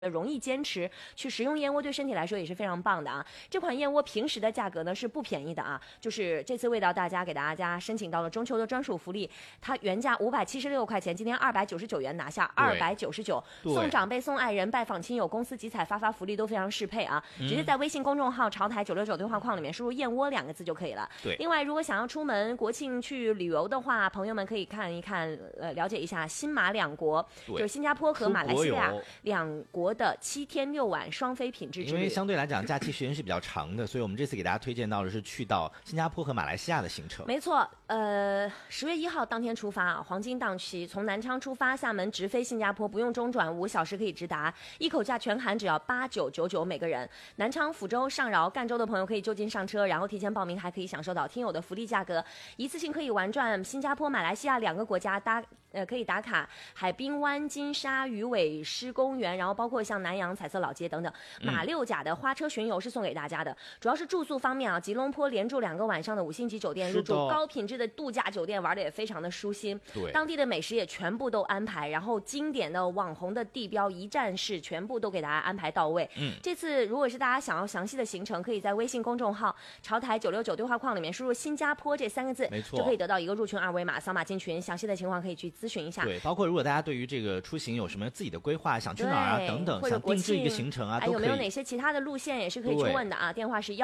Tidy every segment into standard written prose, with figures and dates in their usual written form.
容易坚持去食用燕窝，对身体来说也是非常棒的啊。这款燕窝平时的价格呢是不便宜的啊，就是这次为到大家给大家申请到了中秋的专属福利，它原价576块钱，今天299元拿下，299，送长辈送爱人，拜访亲友，公司集采发福利都非常适配啊。直接在微信公众号潮台969对话框里面输入燕窝2个字就可以了。 对， 另外如果想要出门国庆去旅游的话，朋友们可以看一看了解一下新马两国，就是新加坡和马来西亚两国的7天6晚双飞品质之旅。 因为相对来讲假期时间是比较长的，所以我们这次给大家推荐到的是去到新加坡和马来西亚的行程。 没错，10月1号当天出发啊，黄金档期，从南昌出发，厦门直飞新加坡，不用中转，5小时可以直达，一口价全含只要8999每个人。南昌、福州、上饶、赣州的朋友可以就近上车，然后提前报名，还可以享受到听友的福利价格，一次性可以玩转新加坡、马来西亚2个国家，可以打卡海滨湾、金沙、鱼尾狮公园，然后包括像南洋彩色老街等等。马六甲的花车巡游是送给大家的，主要是住宿方面啊，吉隆坡连住2个晚上的5星级酒店，入住高品质的度假酒店，玩的也非常的舒心。 对， 当地的美食也全部都安排，然后经典的网红的地标一站式全部都给大家安排到位。这次如果是大家想要详细的行程，可以在微信公众号潮台969对话框里面输入新加坡这3个字， 没错， 就可以得到一个入群2维码，扫码进群，详细的情况可以去咨询一下。 对，包括如果大家对于这个出行有什么自己的规划，想去哪儿啊等等，想定制一个行程啊，都可以。 有没有哪些其他的路线也是可以去问的啊？电话是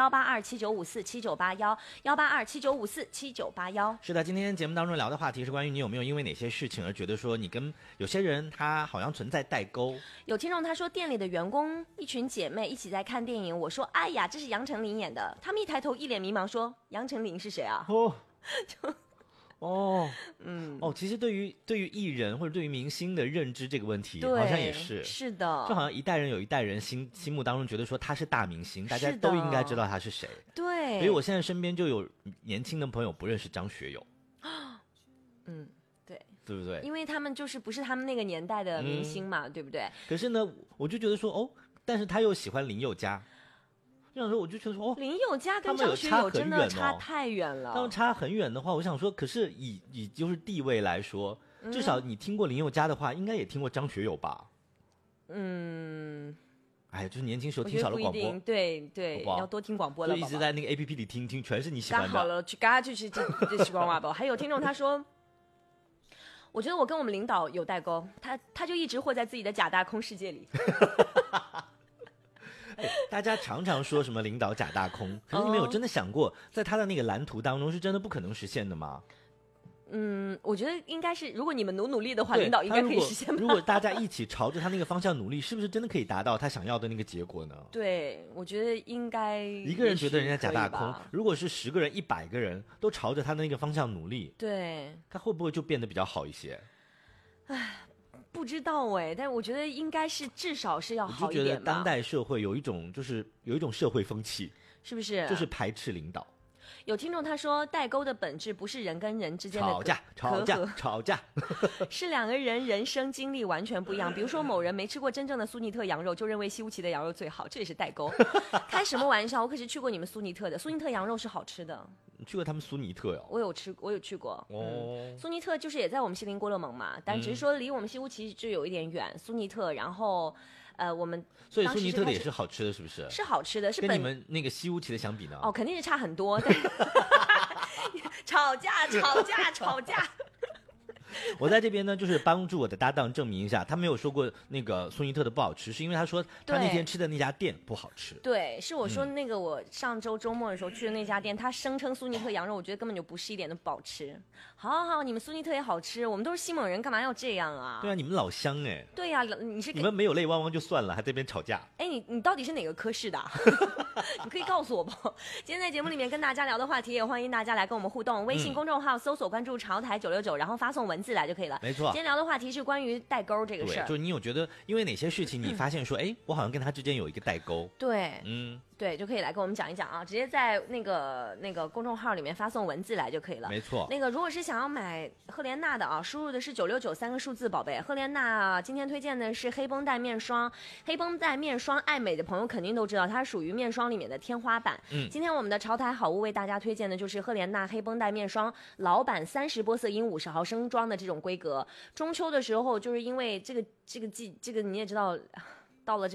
18279547981，18279547981。 是的，今天节目当中聊的话题是关于你有没有因为哪些事情而觉得说你跟有些人他好像存在代沟。 有听众他说店里的员工一群姐妹一起在看电影，我说哎呀这是杨丞琳演的，他们一抬头一脸迷茫说杨丞琳是谁啊？ 其实对于艺人或者对于明星的认知这个问题，好像也是的， 就好像一代人有一代人心目当中觉得说他是大明星，大家都应该知道他是谁。 对， 所以我现在身边就有年轻的朋友不认识张学友。对不对？ 因为他们就是不是他们那个年代的明星嘛，对不对？ 可是呢，我就觉得说但是他又喜欢林宥嘉。这样说我就觉得说林宥嘉跟张学友真的差太远了。 他们差很远的话，我想说，可是以就是地位来说，至少你听过林宥嘉的话，应该也听过张学友吧？就是年轻时候听少了广播， 对，要多听广播了， 就一直在那个 APP 里听，全是你喜欢的。 好了，赶快去这时光画报。还有听众他说，我觉得我跟我们领导有代沟，他就一直活在自己的假大空世界里。 大家常常说什么领导假大空，可是你们有真的想过，在他的那个蓝图当中是真的不可能实现的吗？ 我觉得应该是，如果你们努力的话，领导应该可以实现吧。 如果大家一起朝着他那个方向努力，是不是真的可以达到他想要的那个结果呢？ 对，我觉得应该。 一个人觉得人家假大空，如果是10个人、100个人都朝着他的那个方向努力， 对， 他会不会就变得比较好一些？ 不知道但我觉得应该是至少是要好一点吧。 我就觉得当代社会有一种社会风气， 是不是？ 就是排斥领导。 有听众他说，代沟的本质不是人跟人之间的吵架是2个人人生经历完全不一样。比如说某人没吃过真正的苏尼特羊肉，就认为西乌旗的羊肉最好，这也是代沟。开什么玩笑，我可是去过你们苏尼特的，苏尼特羊肉是好吃的。 你去过他们苏尼特我有去过。苏尼特就是也在我们锡林郭勒盟嘛，但只是说离我们西乌旗就有一点远。苏尼特，然后我们所以苏尼特的也是好吃的，是不是？ 是好吃的，是跟你们那个西乌旗的相比呢？ 肯定是差很多。但吵架。 我在这边呢，就是帮助我的搭档证明一下，他没有说过那个苏尼特的不好吃，是因为他说他那天吃的那家店不好吃。 对，是我说那个我上周周末的时候去的那家店，他声称苏尼特羊肉，我觉得根本就不是一点都不好吃。好，你们苏尼特也好吃，我们都是西蒙人，干嘛要这样啊？ 对啊，你们老乡对啊， 你们没有泪汪汪就算了，还在这边吵架。 你到底是哪个科室的？你可以告诉我不？今天在节目里面跟大家聊的话题，也欢迎大家来跟我们互动。微信公众号搜索关注潮台969，然后发送文字来就可以了。 没错， 今天聊的话题是关于代沟这个事儿。 就是你有觉得因为哪些事情你发现说，我好像跟他之间有一个代沟。 对，对，就可以来跟我们讲一讲啊，直接在那个公众号里面发送文字来就可以了。 没错， 如果是想要买赫莲娜的啊，输入的是9693个数字，宝贝。赫莲娜今天推荐的是黑绷带面霜，黑绷带面霜爱美的朋友肯定都知道，它属于面霜里面的天花板。今天我们的潮台好物为大家推荐的就是赫莲娜黑绷带面霜老版30波色因50毫升装的这种规格。中秋的时候，就是因为这个你也知道。 到了